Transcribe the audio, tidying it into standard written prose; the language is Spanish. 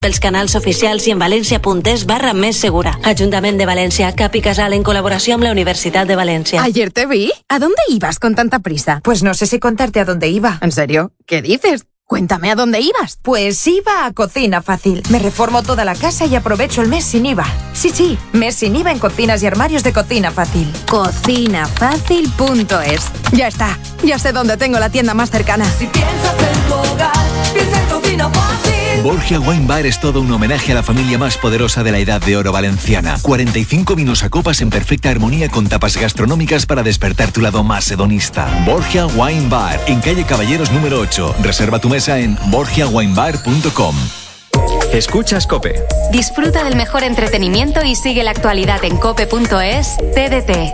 pels canals oficials i en valencia.es/més segura. Ajuntament de València, Cap i Casal en colaboració amb la Universitat de Valencia. Ayer te vi. ¿A dónde ibas con tanta prisa? Pues no sé si contarte a dónde iba. ¿En serio? ¿Qué dices? Cuéntame a dónde ibas. Pues iba a Cocina Fácil. Me reformo toda la casa y aprovecho el mes sin IVA. Sí, mes sin IVA en cocinas y armarios de Cocina Fácil. Cocinafácil.es. Ya está. Ya sé dónde tengo la tienda más cercana. Si piensas en tu hogar, piensa en Cocina Fácil. Borgia Wine Bar es todo un homenaje a la familia más poderosa de la Edad de Oro valenciana. 45 vinos a copas en perfecta armonía con tapas gastronómicas para despertar tu lado más hedonista. Borgia Wine Bar, en calle Caballeros número 8. Reserva tu mesa en borgiawinebar.com. Escuchas COPE. Disfruta del mejor entretenimiento y sigue la actualidad en cope.es. TDT.